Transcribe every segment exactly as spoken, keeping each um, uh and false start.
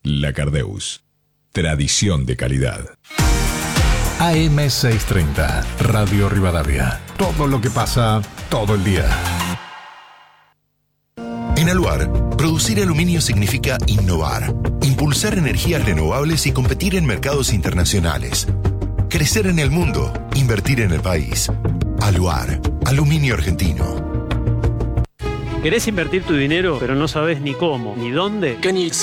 La Cardeus. Tradición de calidad. A M seiscientos treinta, Radio Rivadavia. Todo lo que pasa, todo el día. En Aluar, producir aluminio significa innovar, impulsar energías renovables y competir en mercados internacionales. Crecer en el mundo, invertir en el país. Aluar, aluminio argentino. ¿Querés invertir tu dinero, pero no sabes ni cómo, ni dónde?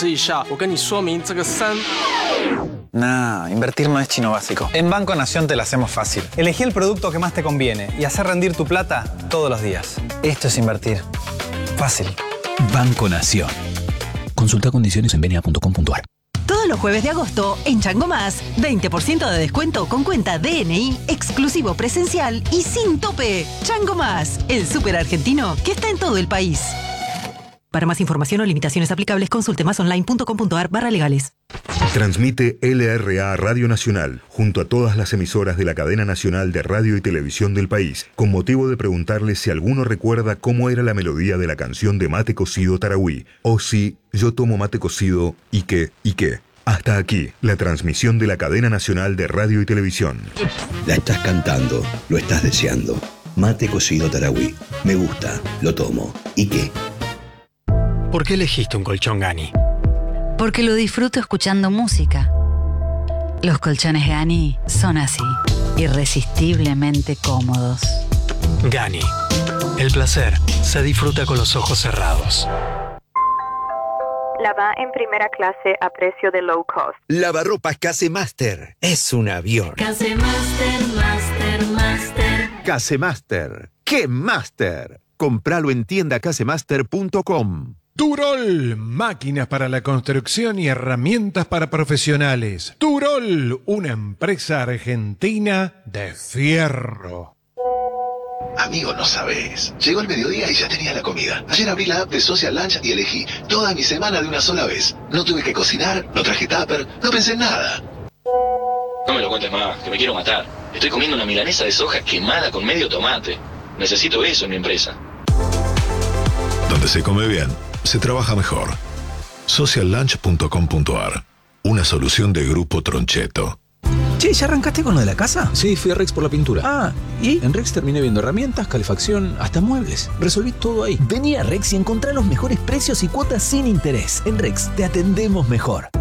Nah, invertir no es chino básico. En Banco Nación te lo hacemos fácil. Elegí el producto que más te conviene y hacer rendir tu plata todos los días. Esto es invertir. Fácil. Banco Nación. Consulta condiciones en benia punto com punto a r. Todos los jueves de agosto, en Chango Más, veinte por ciento de descuento con cuenta D N I, exclusivo presencial y sin tope. Chango Más, el súper argentino que está en todo el país. Para más información o limitaciones aplicables, consulte masonline punto com punto a r barra legales. Transmite L R A Radio Nacional, junto a todas las emisoras de la cadena nacional de radio y televisión del país, con motivo de preguntarles si alguno recuerda cómo era la melodía de la canción de Mate Cocido Tarahui, o si yo tomo mate cocido y qué, y qué. Hasta aquí, la transmisión de la cadena nacional de radio y televisión. La estás cantando, lo estás deseando. Mate Cocido Tarahui. Me gusta, lo tomo. ¿Y qué? ¿Por qué elegiste un colchón Gani? Porque lo disfruto escuchando música. Los colchones Gani son así, irresistiblemente cómodos. Gani. El placer se disfruta con los ojos cerrados. Lava en primera clase a precio de low cost. Lavarropas Casemaster. Es un avión. Casemaster, Master, Master. Casemaster. ¡Qué Master! Compralo en tienda casemaster punto com. Turol, máquinas para la construcción y herramientas para profesionales. Turol, una empresa argentina de fierro. Amigo, no sabes. Llegó el mediodía y ya tenía la comida. Ayer abrí la app de Social Lunch y elegí toda mi semana de una sola vez. No tuve que cocinar, no traje tupper, no pensé en nada. No me lo cuentes más, que me quiero matar. Estoy comiendo una milanesa de soja quemada con medio tomate. Necesito eso en mi empresa. Donde se come bien, se trabaja mejor. social lunch punto com punto a r. Una solución de Grupo Troncheto. Che, ¿ya arrancaste con lo de la casa? Sí, fui a Rex por la pintura. Ah, ¿y? En Rex terminé viendo herramientas, calefacción, hasta muebles. Resolví todo ahí. Vení a Rex y encontrá los mejores precios y cuotas sin interés. En Rex te atendemos mejor.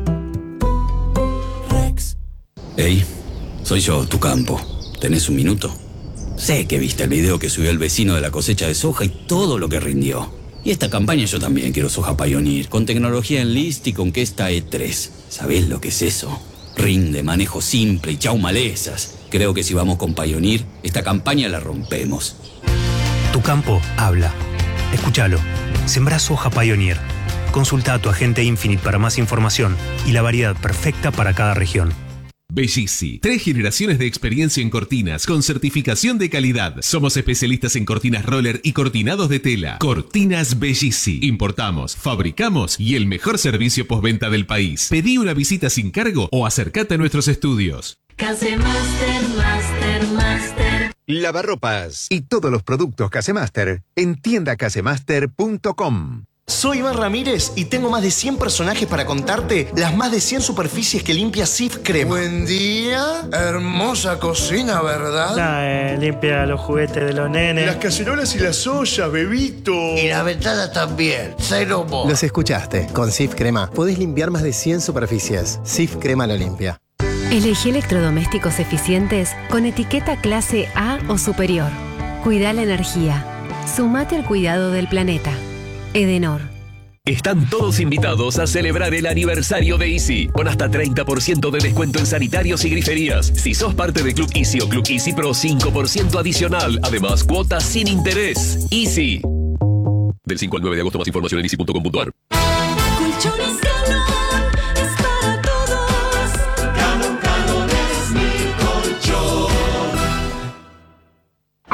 Rex. Hey, soy yo, tu campo. ¿Tenés un minuto? Sé que viste el video que subió el vecino de la cosecha de soja y todo lo que rindió. Y esta campaña yo también quiero soja Pioneer, con tecnología Enlist y con Questa E tres. ¿Sabés lo que es eso? Rinde, manejo simple y chau malezas. Creo que si vamos con Pioneer, esta campaña la rompemos. Tu campo habla. Escúchalo. Sembrá soja Pioneer. Consulta a tu agente Infinite para más información y la variedad perfecta para cada región. Bellisi, tres generaciones de experiencia en cortinas con certificación de calidad. Somos especialistas en cortinas roller y cortinados de tela. Cortinas Bellisi. Importamos, fabricamos y el mejor servicio postventa del país. Pedí una visita sin cargo o acércate a nuestros estudios. Casemaster, Master, Master. Lavarropas y todos los productos Casemaster en tienda casemaster punto com. Soy Iván Ramírez y tengo más de cien personajes para contarte las más de cien superficies que limpia Sif Crema. Buen día, hermosa cocina, ¿verdad? Nah, eh, limpia los juguetes de los nenes. Las cacerolas y las ollas, bebito. Y la ventana también, cero mo. Los escuchaste, con Sif Crema podés limpiar más de cien superficies. Sif Crema lo limpia. Elegí electrodomésticos eficientes con etiqueta clase A o superior. Cuida la energía. Sumate al cuidado del planeta. Edenor. Están todos invitados a celebrar el aniversario de Easy, con hasta treinta por ciento de descuento en sanitarios y griferías. Si sos parte de Club Easy o Club Easy Pro, cinco por ciento adicional. Además, cuotas sin interés. Easy. Del cinco al nueve de agosto, más información en easy punto com punto a r. Colchones Galón es para todos. Galón, Galón es mi colchón. Consejo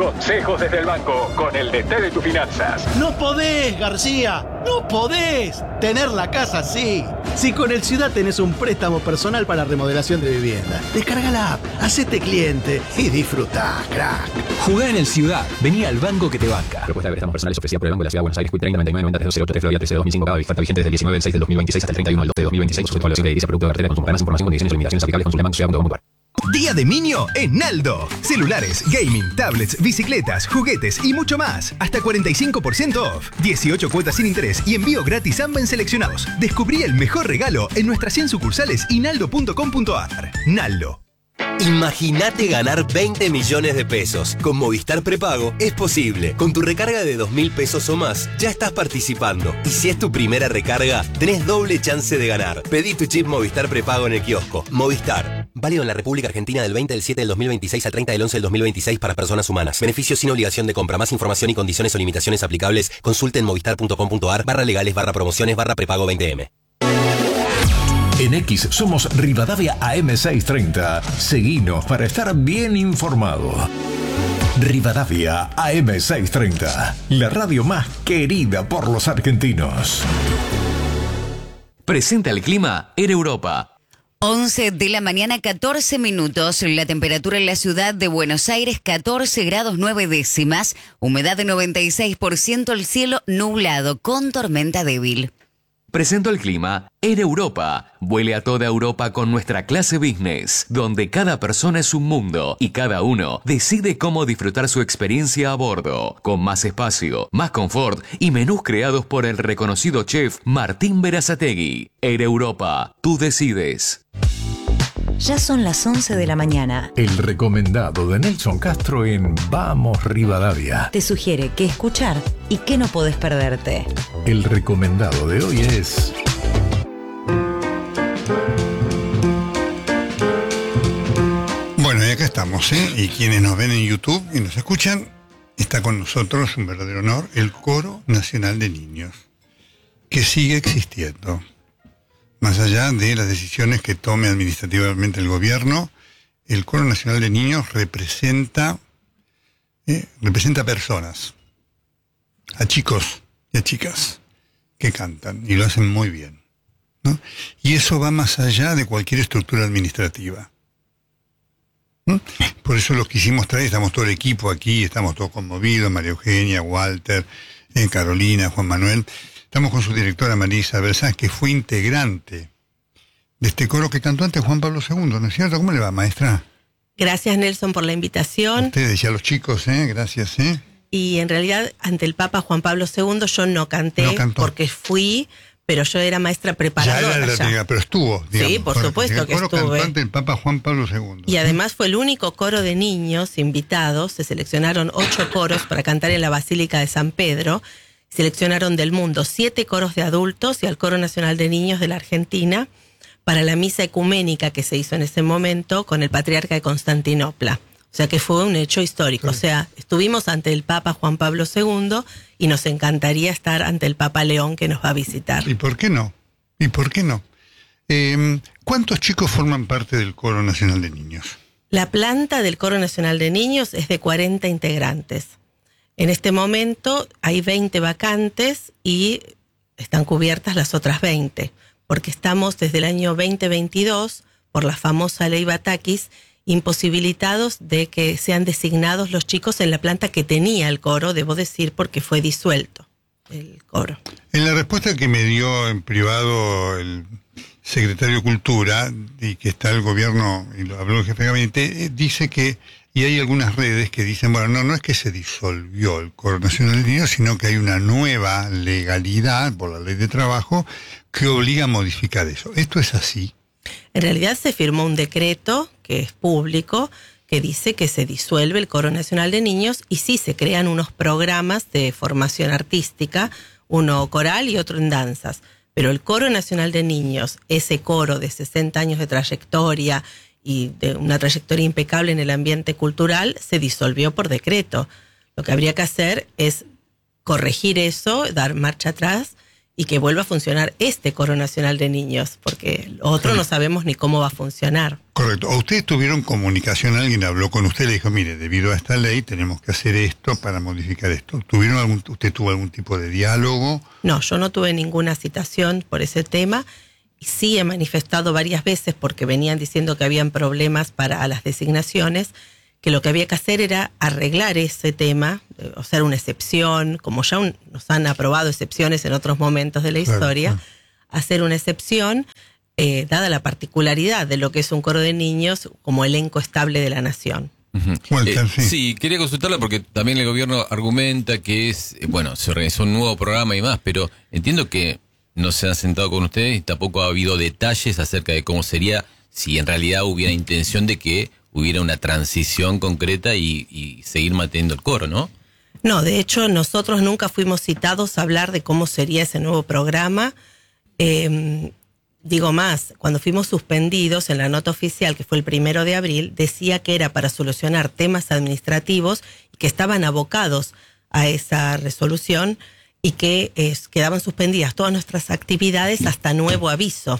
consejos desde el banco con el D T de tus finanzas. No podés, García, no podés tener la casa así. Si con el Ciudad tenés un préstamo personal para remodelación de vivienda, descarga la app, hacete cliente y disfrutá, crack. Jugá en el Ciudad. Vení al banco que te banca. Propuesta de préstamos personales ofrecida por el Banco de la Ciudad de Buenos Aires. Quit treinta noventa y nueve noventa tres cero ocho Florida trece dos mil cinco. Cada oferta vigente desde el diecinueve del seis del dos mil veintiséis hasta el treinta y uno del doce del dos mil veintiséis. Sujeto a evaluación de edilicia, producto de cartera de consumo. Para más información, condiciones y limitaciones aplicables, consulta banco ciudad punto com punto a r. Día de Niño en Naldo. Celulares, gaming, tablets, bicicletas, juguetes y mucho más. Hasta cuarenta y cinco por ciento off. dieciocho cuotas sin interés y envío gratis a ambas seleccionados. Descubrí el mejor regalo en nuestras cien sucursales y naldo punto com punto a r. Naldo. Imagínate ganar veinte millones de pesos. Con Movistar Prepago es posible. Con tu recarga de dos mil pesos o más, ya estás participando. Y si es tu primera recarga, tenés doble chance de ganar. Pedí tu chip Movistar Prepago en el kiosco. Movistar. Válido en la República Argentina del veinte del siete del dos mil veintiséis al treinta del once del dos mil veintiséis para personas humanas. Beneficios sin obligación de compra. Más información y condiciones o limitaciones aplicables. Consulte en movistar punto com punto a r barra legales barra promociones barra prepago veinte eme. En X somos Rivadavia A M seiscientos treinta. Seguinos para estar bien informado. Rivadavia A M seiscientos treinta, la radio más querida por los argentinos. Presenta el clima Air Europa. once de la mañana, catorce minutos. La temperatura en la ciudad de Buenos Aires, catorce grados nueve décimas. Humedad de noventa y seis por ciento. El cielo nublado con tormenta débil. Presento el clima Air Europa. Vuele a toda Europa con nuestra clase business, donde cada persona es un mundo y cada uno decide cómo disfrutar su experiencia a bordo, con más espacio, más confort y menús creados por el reconocido chef Martín Berazategui. Air Europa, tú decides. Ya son las once de la mañana. El recomendado de Nelson Castro en Vamos Rivadavia. Te sugiere qué escuchar y qué no podés perderte. El recomendado de hoy es... Bueno, y acá estamos, ¿eh? Y quienes nos ven en YouTube y nos escuchan, está con nosotros, un verdadero honor, el Coro Nacional de Niños, que sigue existiendo. Más allá de las decisiones que tome administrativamente el gobierno, el Coro Nacional de Niños representa, eh, representa personas, a chicos y a chicas que cantan y lo hacen muy bien, ¿no? Y eso va más allá de cualquier estructura administrativa. ¿Mm? Por eso los quisimos traer, estamos todo el equipo aquí, estamos todos conmovidos, María Eugenia, Walter, eh, Carolina, Juan Manuel. Estamos con su directora Marisa Bersán, que fue integrante de este coro que cantó antes Juan Pablo segundo, ¿no es cierto? ¿Cómo le va, maestra? Gracias, Nelson, por la invitación. Ustedes y a los chicos, ¿eh? Gracias, ¿eh? Y en realidad, ante el Papa Juan Pablo segundo, yo no canté, no porque fui, pero yo era maestra preparadora. Ya era la ya. Pero estuvo, digamos. Sí, por supuesto que estuve. El coro estuve. cantó ante el Papa Juan Pablo segundo. Y además fue el único coro de niños invitados. Se seleccionaron ocho coros para cantar en la Basílica de San Pedro. Seleccionaron del mundo siete coros de adultos y al Coro Nacional de Niños de la Argentina para la misa ecuménica que se hizo en ese momento con el patriarca de Constantinopla. O sea que fue un hecho histórico. Sí. O sea, estuvimos ante el Papa Juan Pablo segundo y nos encantaría estar ante el Papa León que nos va a visitar. ¿Y por qué no? ¿Y por qué no? Eh, ¿Cuántos chicos forman parte del Coro Nacional de Niños? La planta del Coro Nacional de Niños es de cuarenta integrantes. En este momento hay veinte vacantes y están cubiertas las otras veinte, porque estamos desde el año veinte veintidós, por la famosa ley Batakis, imposibilitados de que sean designados los chicos en la planta que tenía el coro, debo decir, porque fue disuelto el coro. En la respuesta que me dio en privado el secretario de Cultura, y que está el gobierno, y lo habló el jefe de gabinete, dice que... Y hay algunas redes que dicen, bueno, no, no es que se disolvió el Coro Nacional de Niños, sino que hay una nueva legalidad por la ley de trabajo que obliga a modificar eso. ¿Esto es así? En realidad se firmó un decreto que es público que dice que se disuelve el Coro Nacional de Niños y sí se crean unos programas de formación artística, uno coral y otro en danzas. Pero el Coro Nacional de Niños, ese coro de sesenta años de trayectoria y de una trayectoria impecable en el ambiente cultural, se disolvió por decreto. Lo que habría que hacer es corregir eso, dar marcha atrás y que vuelva a funcionar este Coro Nacional de Niños, porque lo otro no sabemos ni cómo va a funcionar. Correcto. ¿O ustedes tuvieron comunicación? ¿Alguien habló con usted y le dijo, mire, debido a esta ley tenemos que hacer esto para modificar esto? ¿Tuvieron algún, ¿Usted tuvo algún tipo de diálogo? No, yo no tuve ninguna citación por ese tema. Y sí he manifestado varias veces, porque venían diciendo que habían problemas para las designaciones, que lo que había que hacer era arreglar ese tema, o sea, una excepción, como ya un, nos han aprobado excepciones en otros momentos de la Claro, historia, claro. hacer una excepción, eh, dada la particularidad de lo que es un coro de niños como elenco estable de la nación. Eh, sí, quería consultarla porque también el gobierno argumenta que es, eh, bueno, se organizó un nuevo programa y más, pero entiendo que no se han sentado con ustedes y tampoco ha habido detalles acerca de cómo sería si en realidad hubiera intención de que hubiera una transición concreta y, y seguir manteniendo el coro, ¿no? No, de hecho nosotros nunca fuimos citados a hablar de cómo sería ese nuevo programa. Eh, digo más, cuando fuimos suspendidos en la nota oficial, que fue el primero de abril, decía que era para solucionar temas administrativos y que estaban abocados a esa resolución y que eh, quedaban suspendidas todas nuestras actividades hasta nuevo aviso.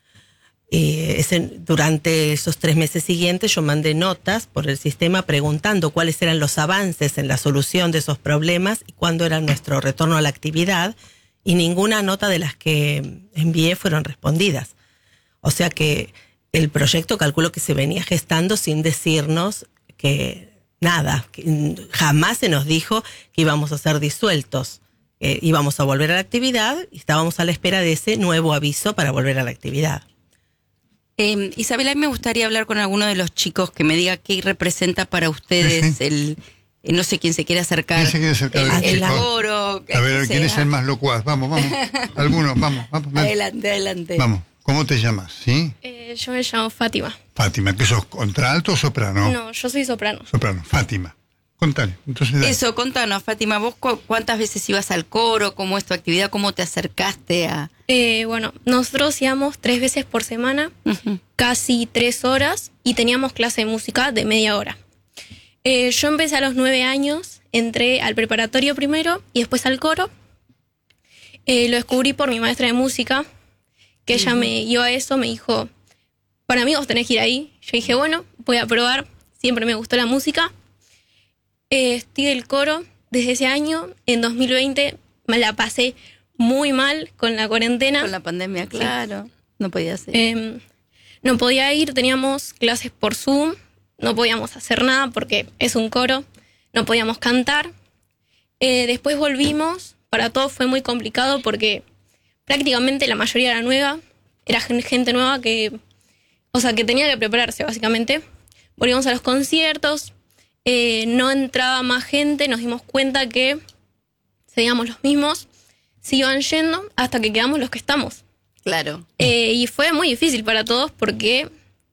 Eh, ese, durante esos tres meses siguientes yo mandé notas por el sistema preguntando cuáles eran los avances en la solución de esos problemas y cuándo era nuestro retorno a la actividad, y ninguna nota de las que envié fueron respondidas. O sea que el proyecto calculo que se venía gestando sin decirnos que nada, que jamás se nos dijo que íbamos a ser disueltos, eh, íbamos a volver a la actividad y estábamos a la espera de ese nuevo aviso para volver a la actividad. Eh, Isabel, a mí me gustaría hablar con alguno de los chicos que me diga qué representa para ustedes sí, sí. el, eh, no sé quién se quiere acercar, ¿Quién se quiere acercar el, el el coro. A ver, ¿quién es el más locuaz? Vamos, vamos. Algunos, vamos, vamos. Dale. Adelante, adelante. Vamos. ¿Cómo te llamas? ¿Sí? Eh, yo me llamo Fátima. Fátima, ¿qué sos? ¿Contralto o soprano? No, yo soy soprano. Soprano, Fátima. Contale. Entonces, dale. Eso, contanos, Fátima, ¿vos cu- cuántas veces ibas al coro? ¿Cómo es tu actividad? ¿Cómo te acercaste a...? Eh, bueno, nosotros íbamos tres veces por semana, uh-huh. casi tres horas, y teníamos clase de música de media hora. Eh, yo empecé a los nueve años, entré al preparatorio primero y después al coro. Eh, lo descubrí por mi maestra de música, que uh-huh. ella me guió a eso, me dijo, para mí vos tenés que ir ahí. Yo dije, bueno, voy a probar, siempre me gustó la música. Eh, estoy del coro desde ese año. En dos mil veinte me la pasé muy mal con la cuarentena. Con la pandemia, claro. Sí. No podía ser. Eh, no podía ir, teníamos clases por Zoom, no podíamos hacer nada porque es un coro, no podíamos cantar. Eh, después volvimos, para todos fue muy complicado porque prácticamente la mayoría era nueva, era gente nueva que, o sea, que tenía que prepararse básicamente. Volvimos a los conciertos. Eh, no entraba más gente, nos dimos cuenta que seguíamos los mismos, se iban yendo hasta que quedamos los que estamos. Claro. Eh, y fue muy difícil para todos porque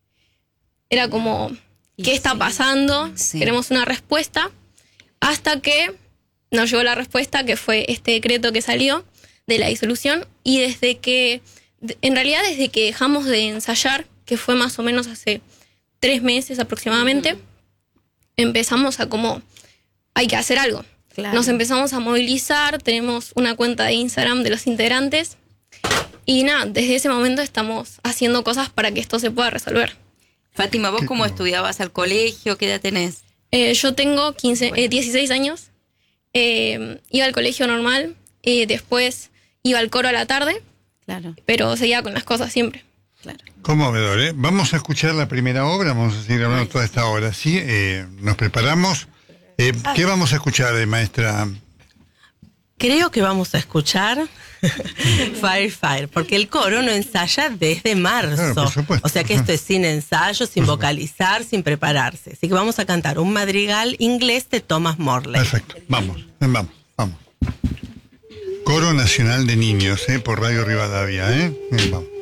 era como, ¿qué está pasando? Sí. Queremos una respuesta, hasta que nos llegó la respuesta, que fue este decreto que salió de la disolución, y desde que, en realidad desde que dejamos de ensayar, que fue más o menos hace tres meses aproximadamente, uh-huh. empezamos a como, hay que hacer algo. Claro. Nos empezamos a movilizar, tenemos una cuenta de Instagram de los integrantes y nada, desde ese momento estamos haciendo cosas para que esto se pueda resolver. Fátima, ¿vos cómo estudiabas al colegio? ¿Qué edad tenés? Eh, yo tengo quince, eh, dieciséis años, eh, iba al colegio normal, eh, después iba al coro a la tarde, claro. pero seguía con las cosas siempre. Claro. Conmovedor, ¿eh? Vamos a escuchar la primera obra, vamos a seguir hablando toda esta hora, ¿sí? Eh, nos preparamos. Eh, ¿Qué vamos a escuchar, eh, maestra? Creo que vamos a escuchar Fire Fire, porque el coro no ensaya desde marzo. Claro, por supuesto. O sea que esto es sin ensayo, sin vocalizar, sin prepararse. Así que vamos a cantar un madrigal inglés de Thomas Morley. Perfecto, vamos, vamos, vamos. Coro Nacional de Niños, ¿eh? Por Radio Rivadavia, ¿eh? Bien, vamos.